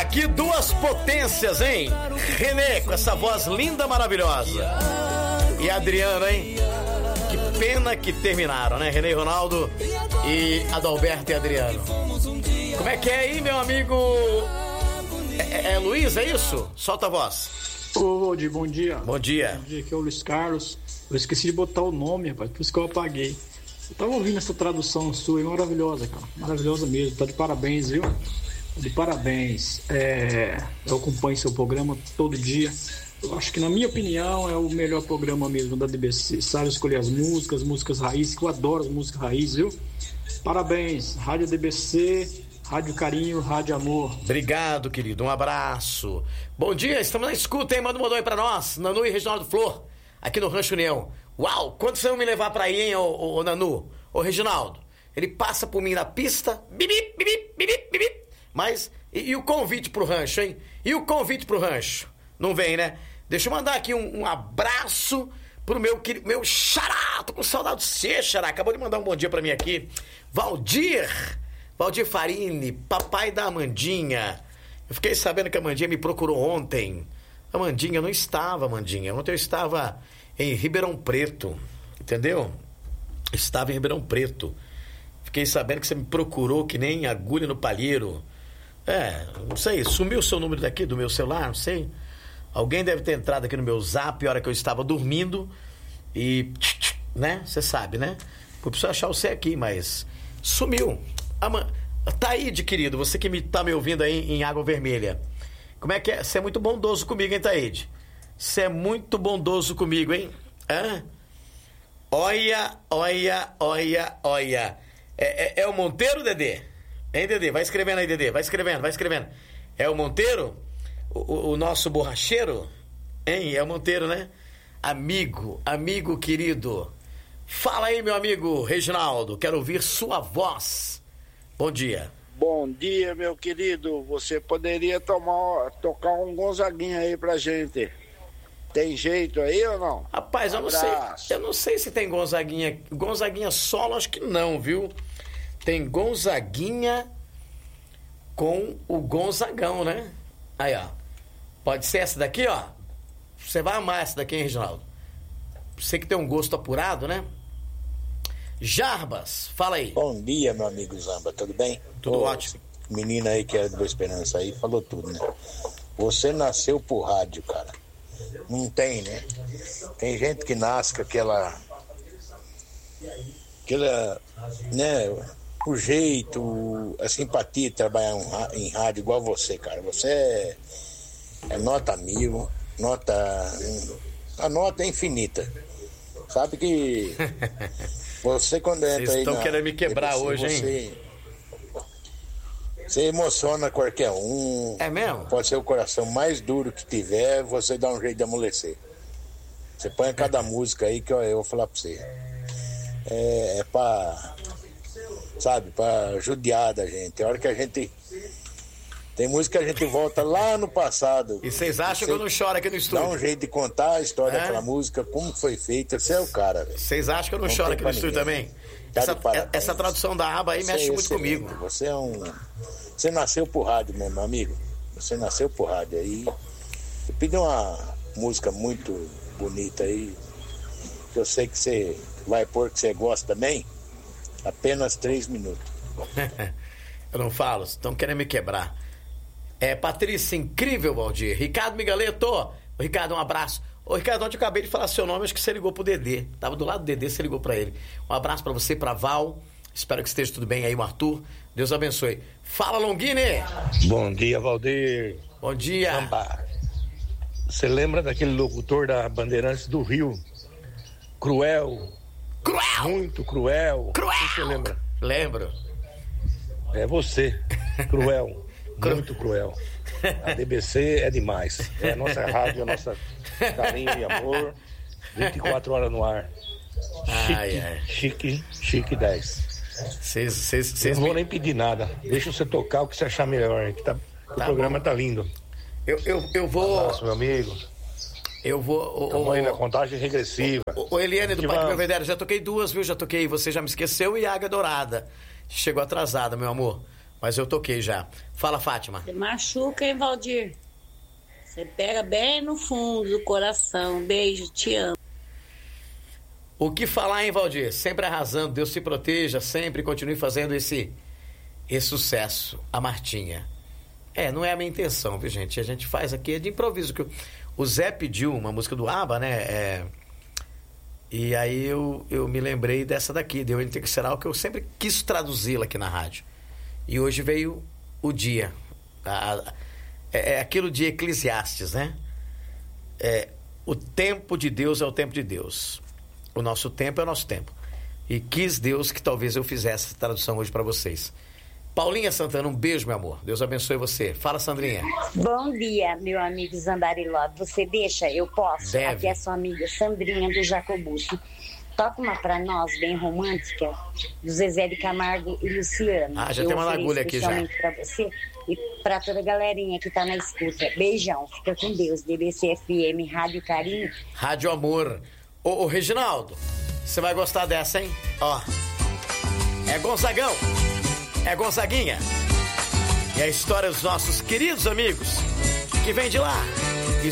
Aqui duas potências, hein? Renê, com essa voz linda, maravilhosa. E Adriano, hein? Que pena que terminaram, né? Renê e Ronaldo e Adalberto e Adriano. Como é que é aí, meu amigo? É Luiz, é isso? Solta a voz. Ô, Valdir, bom dia. Bom dia. Bom dia, aqui é o Luiz Carlos. Eu esqueci de botar o nome, rapaz, por isso que eu apaguei. Eu tava ouvindo essa tradução sua aí, maravilhosa, cara. Maravilhosa mesmo, tá de parabéns, viu? De parabéns. Eu acompanho seu programa todo dia. Eu acho que, na minha opinião, é o melhor programa mesmo da DBC. Sabe escolher as músicas raízes, que eu adoro as músicas raízes, viu? Parabéns, Rádio DBC, Rádio Carinho, Rádio Amor. Obrigado, querido, um abraço. Bom dia, estamos na escuta, hein? Manda um mandou aí pra nós, Nanu e Reginaldo Flor, aqui no Rancho União. Uau, quando vocês vão me levar pra aí, hein, ô Nanu? Ô Reginaldo, ele passa por mim na pista, bibip, bibip, bibip, bibip. Mas, e o convite pro rancho, hein? E o convite pro rancho? Não vem, né? Deixa eu mandar aqui um abraço pro meu xará. Tô com saudade de você, xará. Acabou de mandar um bom dia pra mim aqui. Valdir Farini, papai da Amandinha. Eu fiquei sabendo que a Amandinha me procurou ontem. Amandinha, eu não estava, Amandinha. Ontem eu estava em Ribeirão Preto, entendeu? Estava em Ribeirão Preto. Fiquei sabendo que você me procurou que nem agulha no palheiro. Não sei, sumiu o seu número daqui, do meu celular, não sei. Alguém deve ter entrado aqui no meu zap a hora que eu estava dormindo e, né, você sabe, né? Eu preciso achar você aqui, mas sumiu. Taíde, querido, você que tá me ouvindo aí em Água Vermelha. Como é que é? Você é muito bondoso comigo, hein, Taíde? Você é muito bondoso comigo, hein? Olha. É o Monteiro, Dedê? Hein, Dedê? Vai escrevendo aí, Dedê. Vai escrevendo. É o Monteiro? O nosso borracheiro? Hein? É o Monteiro, né? Amigo querido. Fala aí, meu amigo Reginaldo. Quero ouvir sua voz. Bom dia. Bom dia, meu querido. Você poderia tocar um Gonzaguinha aí pra gente. Tem jeito aí ou não? Rapaz, eu não sei se tem Gonzaguinha solo, acho que não, viu? Tem Gonzaguinha com o Gonzagão, né? Aí, ó. Pode ser essa daqui, ó. Você vai amar essa daqui, hein, Reginaldo? Você que tem um gosto apurado, né? Jarbas, fala aí. Bom dia, meu amigo Zamba, tudo bem? Tudo ótimo. Menina aí que é do Boa Esperança aí, falou tudo, né? Você nasceu por rádio, cara. Não tem, né? Tem gente que nasce com aquela, né, o jeito, a simpatia de trabalhar em rádio igual você, cara. Você é nota 1000, a nota é infinita. Sabe que você quando entra aí... Vocês estão querendo me quebrar hoje, hein? Você emociona qualquer um. É mesmo? Pode ser o coração mais duro que tiver, você dá um jeito de amolecer. Você põe cada música aí que eu vou falar pra você. É pra... Sabe, pra judiar da gente. A hora que a gente... Tem música que a gente volta lá no passado. E vocês acham que eu não choro aqui no estúdio? Dá um jeito de contar a história daquela música, como foi feita. Você é o cara, velho. Vocês acham que eu não choro aqui no estúdio também? Essa tradução da aba aí mexe muito comigo. Você é Você nasceu por rádio, meu amigo. Você nasceu por rádio aí. Eu pedi uma música muito bonita aí, que eu sei que você vai pôr, que você gosta também. Apenas 3 minutos. Eu não falo, estão querendo me quebrar. Patrícia, incrível, Valdir. Ricardo Migaleto. Ricardo, um abraço. Ô, Ricardo, ontem eu acabei de falar seu nome, acho que você ligou pro Dedê. Tava do lado do Dedê, você ligou pra ele. Um abraço pra você, pra Val. Espero que esteja tudo bem aí, o Arthur. Deus abençoe. Fala, Longini! Bom dia, Valdir. Bom dia. Samba. Você lembra daquele locutor da Bandeirantes do Rio? Cruel. Muito cruel. Você lembra? Lembro. É você. Cruel. Muito cruel. A DBC é demais. É a nossa rádio, a nossa carinho e amor. 24 horas no ar. Chique 10. Eu não vou nem pedir nada. Deixa você tocar o que você achar melhor. Que o programa bom. Tá lindo. Eu vou. Um abraço, meu amigo. Eu vou. Estamos aí na contagem regressiva. O Eliane do Parque Belvedere, já toquei 2, viu? Já toquei Você Já Me Esqueceu e Águia Dourada. Chegou atrasada, meu amor. mas eu toquei já. Fala, Fátima. Você machuca, hein, Valdir? Você pega bem no fundo do coração. Beijo, te amo. O que falar, hein, Valdir? Sempre arrasando. Deus te proteja, sempre continue fazendo esse sucesso. A Martinha. Não é a minha intenção, viu, gente? A gente faz aqui de improviso. Que o Zé pediu uma música do ABBA, né? E aí eu me lembrei dessa daqui, deu Interestelar, que eu sempre quis traduzi-la aqui na rádio. E hoje veio o dia. É aquilo de Eclesiastes, né? O tempo de Deus é o tempo de Deus. O nosso tempo é o nosso tempo. E quis Deus que talvez eu fizesse essa tradução hoje para vocês. Paulinha Santana, um beijo, meu amor. Deus abençoe você. Fala, Sandrinha. Bom dia, meu amigo Zandariló. Você deixa? Eu posso? Deve. Aqui é sua amiga Sandrinha do Jacobucci. Toca uma pra nós, bem romântica, do Zezé de Camargo e Luciano. Já tem uma agulha aqui já. Especialmente pra você e pra toda a galerinha que tá na escuta. Beijão, fica com Deus. DBC FM, Rádio Carinho. Rádio Amor. Ô, Reginaldo, você vai gostar dessa, hein? Ó, é Gonzagão, é Gonzaguinha. E a história dos nossos queridos amigos que vem de lá.